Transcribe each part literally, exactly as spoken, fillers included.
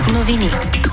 Новини.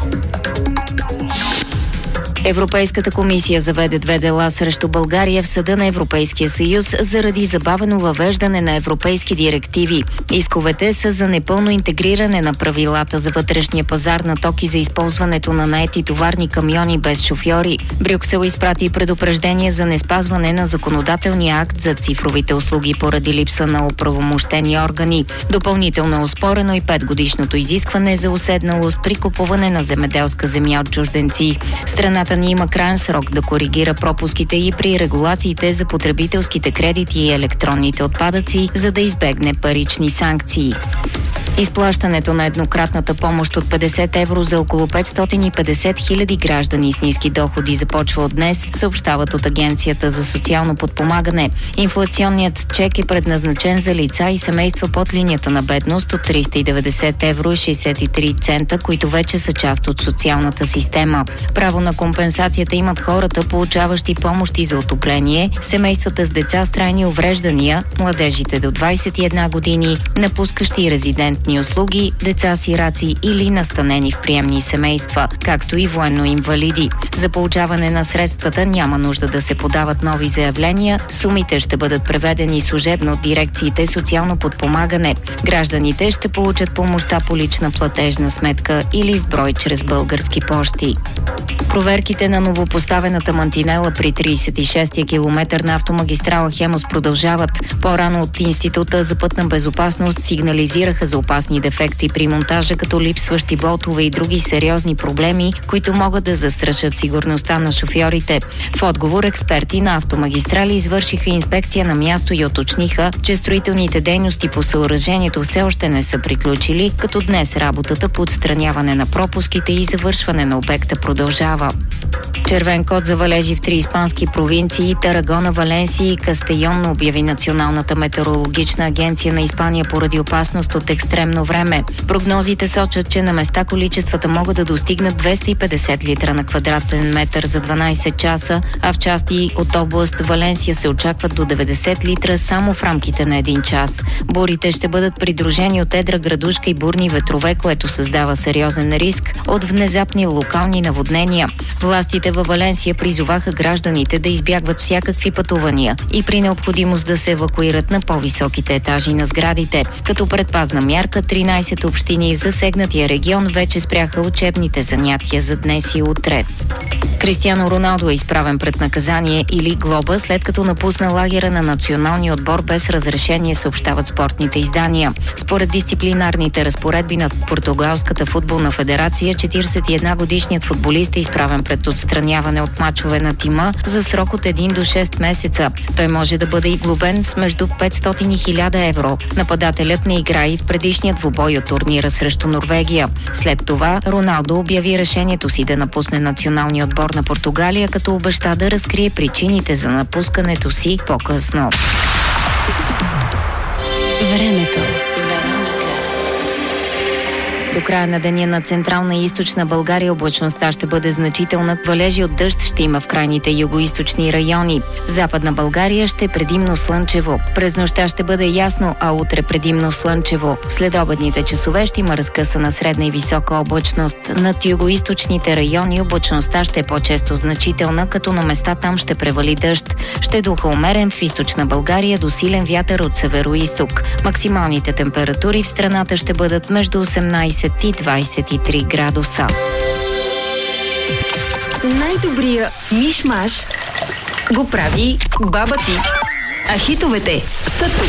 Европейската комисия заведе две дела срещу България в Съда на Европейския съюз заради забавено въвеждане на европейски директиви. Исковете са за непълно интегриране на правилата за вътрешния пазар на токи за използването на наети товарни камиони без шофьори. Брюксел изпрати предупреждение за неспазване на законодателния акт за цифровите услуги поради липса на оправомощени органи. Допълнително е оспорено и петгодишното изискване за уседналост при купуване на земеделска земя от чужденци. Страната ни има краен срок да коригира пропуските и при регулациите за потребителските кредити и електронните отпадъци, за да избегне парични санкции. Изплащането на еднократната помощ от петдесет евро за около петстотин и петдесет хиляди граждани с ниски доходи започва от днес, съобщават от Агенцията за социално подпомагане. Инфлационният чек е предназначен за лица и семейства под линията на бедност от триста и деветдесет евро и шейсет и три цента, които вече са част от социалната система. Право на компенсацията имат хората, получаващи помощи за отопление, семействата с деца с трайни увреждания, младежите до двадесет и една години, напускащи резидентни услуги, деца-сираци или настанени в приемни семейства, както и военно-инвалиди. За получаване на средствата няма нужда да се подават нови заявления, сумите ще бъдат преведени служебно от дирекциите социално подпомагане. Гражданите ще получат помощта по лична платежна сметка или в брой чрез български пощи. Проверките на новопоставената мантинела при тридесет и шестия километър на автомагистрала Хемус продължават. По-рано от Института за пътна безопасност сигнализираха за опасни дефекти при монтажа, като липсващи болтове и други сериозни проблеми, които могат да застрашат сигурността на шофьорите. В отговор експерти на автомагистрали извършиха инспекция на място и уточниха, че строителните дейности по съоръжението все още не са приключили, като днес работата по отстраняване на пропуските и завършване на обекта продължава. Червен код за валежи в три испански провинции – Тарагона, Валенсия и Кастейон, обяви Националната метеорологична агенция на Испания поради опасност от екстремно време. Прогнозите сочат, че на места количествата могат да достигнат двеста и петдесет литра на квадратен метър за дванадесет часа, а в части от област Валенсия се очакват до деветдесет литра само в рамките на един час. Бурите ще бъдат придружени от едра градушка и бурни ветрове, което създава сериозен риск от внезапни локални наводнения. Властите във Валенсия призоваха гражданите да избягват всякакви пътувания и при необходимост да се евакуират на по-високите етажи на сградите. Като предпазна мярка, тринадесет общини в засегнатия регион вече спряха учебните занятия за днес и утре. Кристиано Роналдо е изправен пред наказание или глоба, след като напусна лагера на националния отбор без разрешение, съобщават спортните издания. Според дисциплинарните разпоредби на Португалската футболна федерация, четиридесет и една годишният футболист е изправен пред отстраняване от мачове на тима за срок от един до шест месеца. Той може да бъде и глобен с между петстотин и хиляда евро. Нападателят не игра и в предишния двубой от турнира срещу Норвегия. След това Роналдо обяви решението си да напусне националния отбор на Португалия, като обеща да разкрие причините за напускането си по-късно. Времето. До края на деня на Централна и Източна България облачността ще бъде значителна. Валежи от дъжд ще има в крайните югоизточни райони. В Западна България ще е предимно слънчево. През нощта ще бъде ясно, а утре предимно слънчево. В следобедните часове ще има разкъсана средна и висока облачност. Над югоизточните райони облачността ще е по-често значителна, като на места там ще превали дъжд. Ще духа умерен в Източна България до силен вятър от северо-изток. Максималните температури в страната ще бъдат между осемнадесет и двадесет и три градуса. Най-добрия миш-маш го прави баба ти. А хитовете са